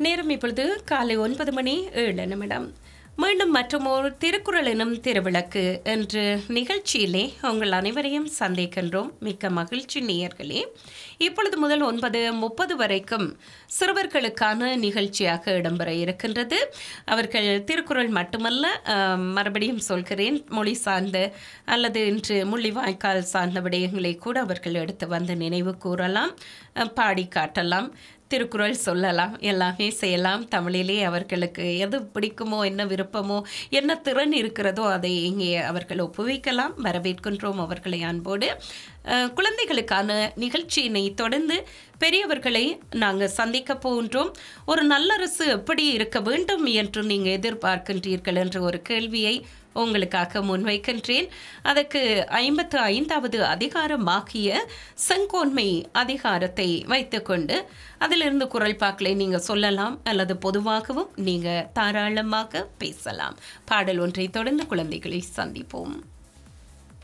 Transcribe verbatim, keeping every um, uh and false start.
நேரம் இப்பொழுது காலை ஒன்பது மணி ஏழு நிமிடம். மீண்டும் மற்றுமோர் திருக்குறள் எனும் திருவிளக்கு என்ற நிகழ்ச்சியிலே உங்கள் அனைவரையும் சந்திக்கின்றோம். மிக்க மகிழ்ச்சி நேயர்களே. இப்பொழுது முதல் ஒன்பது முப்பது வரைக்கும் சிறுவர்களுக்கான நிகழ்ச்சியாக இடம்பெற இருக்கின்றது. அவர்கள் திருக்குறள் மட்டுமல்ல, மறுபடியும் சொல்கிறேன், மொழி சார்ந்த அல்லது இன்று முள்ளிவாய்க்கால் சார்ந்த விடயங்களை கூட அவர்கள் எடுத்து வந்து நினைவு கூறலாம், பாடி காட்டலாம், திருக்குறள் சொல்லலாம், எல்லாமே செய்யலாம். தமிழிலே அவர்களுக்கு எது பிடிக்குமோ, என்ன விருப்பமோ, என்ன திறன் இருக்கிறதோ அதை இங்கே அவர்கள் ஒப்புவிக்கலாம். வரவேற்கின்றோம் அவர்களை அன்போடு. குழந்தைகளுக்கான நிகழ்ச்சியினை தொடர்ந்து பெரியவர்களை நாங்கள் சந்திக்க போகின்றோம். ஒரு நல்லரசு எப்படி இருக்க வேண்டும் என்று நீங்கள் எதிர்பார்க்கின்றீர்கள் என்ற ஒரு கேள்வியை உங்களுக்காக முன்வைக்கின்றேன். அதற்கு ஐம்பத்து ஐந்தாவது அதிகாரமாகிய செங்கோன்மை அதிகாரத்தை வைத்துக்கொண்டு அதிலிருந்து குரல் பாக்களை நீங்கள் சொல்லலாம் அல்லது பொதுவாகவும் நீங்கள் தாராளமாக பேசலாம். பாடல் ஒன்றை தொடர்ந்து குழந்தைகளை சந்திப்போம்.